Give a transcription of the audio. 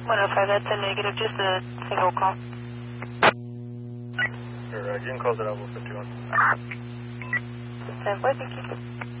105, that's a negative, just a single call. Sure, you can close it out with 51. Stand by, thank you.